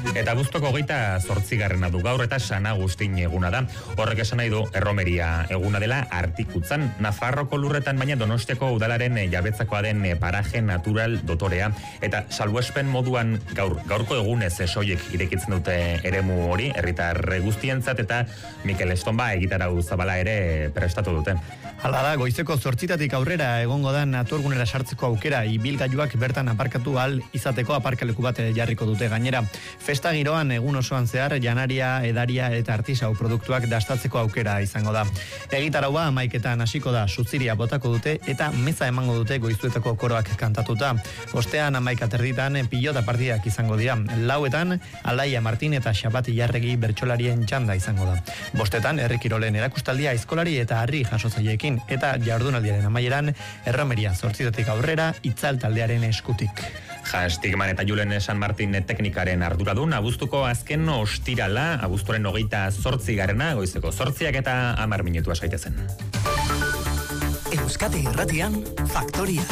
Eta abuztuko 28. du gaur eta San Agustin eguna da. Horrek esan nahi du erromeria eguna dela Artikutzan, Nafarroko lurretan, baina Donostiako udalaren jabetzakoa den paraje natural dotorea. Eta salbuespen moduan gaurko egunez soilik irekitzen dute eremu hori, herritar guztientzat, eta Mikel Estonba egitarau zabala ere prestatu dute. Hala da, goizeko 8 aurrera egongo da naturgunera sartzeko aukera, ibilgailuak bertan aparkatu ahal izateko aparkaleku bat jarriko dute gainera. Festa giroan egun osoan zehar janaria, edaria eta artisau produktuak dastatzeko aukera izango da. Egitaraua 11etan hasiko da, sutziria botako dute eta meza emango dute goizuetako koroak kantatuta. Ostean 11:30 pilota partidak izango dira. 4etan Alaia Martin eta Xabati Jarregi bertsolarien txanda izango da. 5etan herri kirolen erakustaldia aizkolari eta harri jasotzaileekin, eta jardunaldiaren amaieran erromeria 8 aurrera itzal taldearen eskutik. Stigman eta Julen San Martin teknikaren arduradun, abuztuko azken ostirala, abuztuaren 28. goizeko 8 eta 10 minutua saitezen. Euskadi Irratian, Faktoria.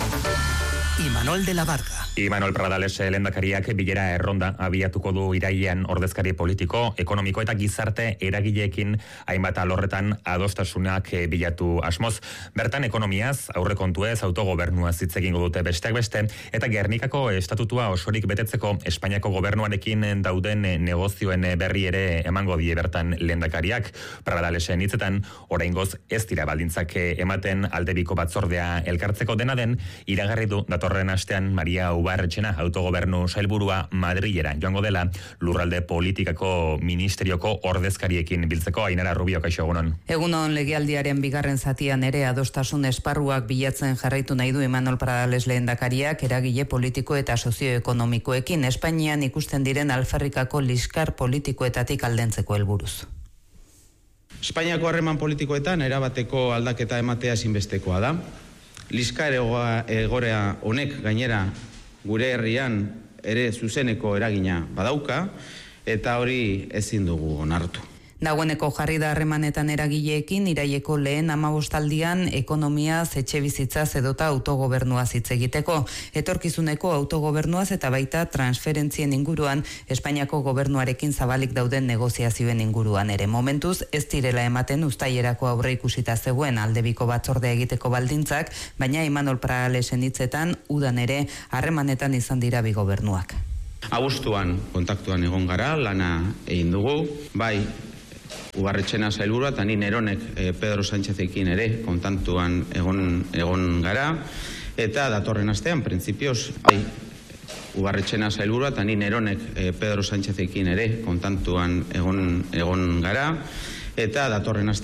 Imanol de la Barca. Imanol Pradales lehendakariak bilera erronda abiatuko du irailean ordezkari politiko, ekonomiko eta gizarte eragileekin hainbat alorretan adostasunak bilatu asmoz. Bertan ekonomiaz, aurrekontuez, autogobernuaz hitz egingo dute besteak beste, eta Gernikako estatutua osorik betetzeko Espainiako gobernuarekin dauden negozioen berri ere emango die bertan lehendakariak. Pradalesen hitzetan, oraingoz ez dira baldintzak ematen aldebiko batzordea elkartzeko, dena den iragarri du datorren astean Maria Ubarretxena autogobernu sailburua Madrilera joango dela lurralde politikako ministerioko ordezkariekin biltzeko. Ainara Rubio, kaixo egunon. Egunon, legealdiaren bigarren zatian ere adostasun esparruak bilatzen jarraitu nahi du Imanol Pradales lehendakariak eragile politiko eta sozioekonomikoekin Espainian ikusten diren alferrikako liskar politikoetatik aldentzeko helburuz. Espainiako harreman politikoetan erabateko aldaketa ematea ezinbestekoa da. Liskar egorea honek gainera gure herrian ere zuzeneko eragina badauka, eta hori ezin dugu onartu. Dagoeneko jarri da harremanetan eragileekin iraieko lehen 15 ekonomiaz, etxebizitzaz edota autogobernuaz hitz egiteko. Etorkizuneko autogobernuaz eta baita transferentzien inguruan Espainiako gobernuarekin zabalik dauden negoziazioen inguruan ere. Momentuz ez direla ematen uztailerako aurre ikusita zegoen aldebiko batzordea egiteko baldintzak, baina Imanol Pradalesen hitzetan udan ere harremanetan izan dira bi gobernuak. Abuztuan kontaktuan egon gara, lana egin dugu, bai Ubarretxena sailburua eta ni neronek Pedro Sánchezekin ere kontaktuan egon gara, eta datorren astean printzipioz bai Ubarretxena sailburua eta ni neronek Pedro Sánchezekin ere kontaktuan egon gara, eta datorren astean